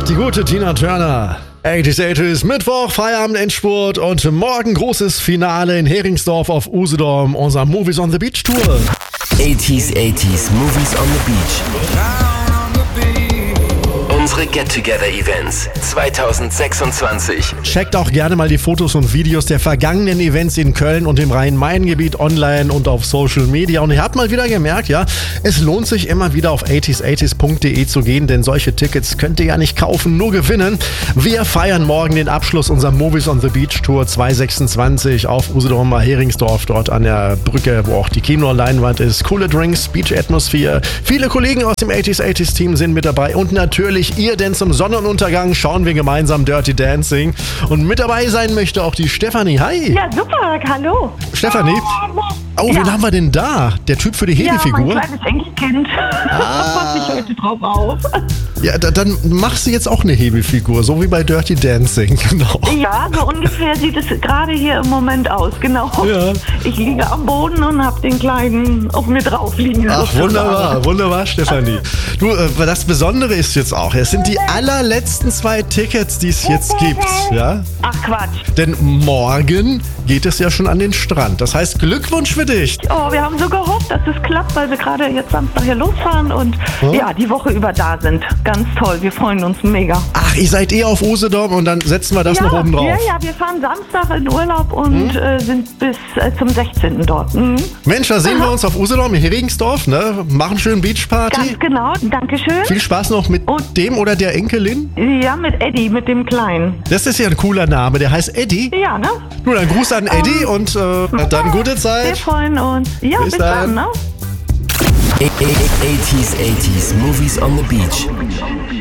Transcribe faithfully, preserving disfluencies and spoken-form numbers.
die gute Tina Turner. achtziger, achtziger Mittwoch, Feierabend, Endspurt und morgen großes Finale in Heringsdorf auf Usedom, unser Movies on the Beach Tour. achtziger, achtziger Movies on the Beach. Unsere Get-Together-Events zwanzig sechsundzwanzig. Checkt auch gerne mal die Fotos und Videos der vergangenen Events in Köln und im Rhein-Main-Gebiet online und auf Social Media. Und ihr habt mal wieder gemerkt, ja, es lohnt sich immer wieder auf achtziger achtziger punkt de zu gehen, denn solche Tickets könnt ihr ja nicht kaufen, nur gewinnen. Wir feiern morgen den Abschluss unserer Movies on the Beach Tour zwanzig sechsundzwanzig auf Usedom Heringsdorf, dort an der Brücke, wo auch die Kinoleinwand ist. Coole Drinks, Beach-Atmosphäre. Viele Kollegen aus dem achtziger, achtziger Team sind mit dabei und natürlich ihr, denn zum Sonnenuntergang schauen wir gemeinsam Dirty Dancing. Und mit dabei sein möchte auch die Stefanie. Hi! Ja, super, hallo. Stefanie? Oh, Ja. wen haben wir denn da? Der Typ für die Hebefigur? Ja, mein kleines Enkelkind. Ah. Pass ich heute drauf auf. Ja, da, dann machst du jetzt auch eine Hebefigur, so wie bei Dirty Dancing, genau. Ja, so ungefähr sieht es gerade hier im Moment aus, genau. Ja. Ich liege am Boden und habe den Kleinen auf mir drauf liegen. Ach, sozusagen. wunderbar, wunderbar, Stefanie. Du, äh, das Besondere ist jetzt auch, es sind die allerletzten zwei Tickets, die es jetzt gibt, ja? Ach, Quatsch. Denn morgen geht es ja schon an den Strand. Das heißt, Glückwunsch für dich. Oh, wir haben so gehofft, dass es klappt, weil wir gerade jetzt Samstag hier losfahren und Hm? ja, die Woche über da sind. Ganz toll, wir freuen uns mega. Ach, ihr seid eh auf Usedom und dann setzen wir das ja, noch oben drauf. ja, ja, wir fahren Samstag in Urlaub und Hm? äh, sind bis äh, zum sechzehnten dort. Mhm. Mensch, da sehen wir uns auf Usedom in Heringsdorf, ne? Machen schön Beachparty. Ganz genau, Dankeschön. Viel Spaß noch mit Und- dem oder der Enkelin. Ja, mit Eddie, mit dem Kleinen. Das ist ja ein cooler Name, der heißt Eddie. Ja, ne? Nun, ein Gruß an Eddie und äh, dann gute Wir Zeit. freuen uns. Ja, Bis bis, dann. dann, ne? achtziger, achtziger Movies on the Beach.